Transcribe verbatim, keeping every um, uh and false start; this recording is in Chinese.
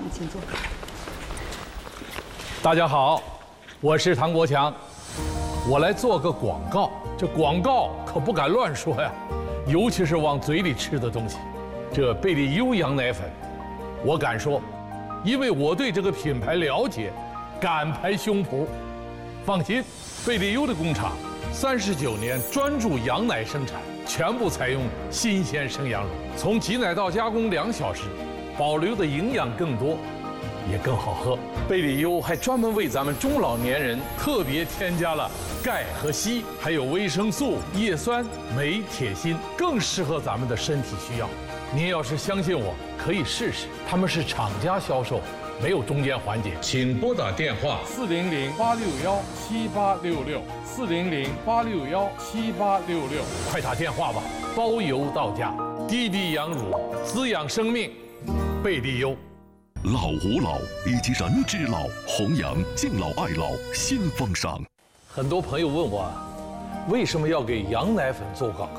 请坐。 大家好，我是唐国强，我来做个广告。这广告可不敢乱说呀，尤其是往嘴里吃的东西。这贝利优羊奶粉，我敢说，因为我对这个品牌了解，敢拍胸脯。放心，贝利优的工厂三十九年专注羊奶生产，全部采用新鲜生羊乳，从挤奶到加工两小时，保留的营养更多，也更好喝。贝利优还专门为咱们中老年人特别添加了钙和硒，还有维生素、叶酸、镁、铁、锌，更适合咱们的身体需要。您要是相信我，可以试试。他们是厂家销售，没有中间环节。请拨打电话四零零八六幺七八六六四零零八六幺七八六六， 快打电话吧，包邮到家。滴滴羊乳，滋养生命，贝利优。 老吾老以及人之老，弘扬敬老爱老新风尚。 很多朋友问我，为什么要给羊奶粉做广告？